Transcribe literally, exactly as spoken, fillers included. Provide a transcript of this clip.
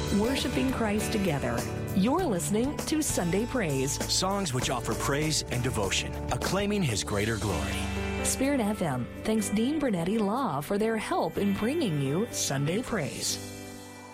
worshiping Christ together. You're listening to Sunday Praise. Songs which offer praise and devotion, acclaiming His greater glory. Spirit F M thanks Dean Bernetti Law for their help in bringing you Sunday Praise.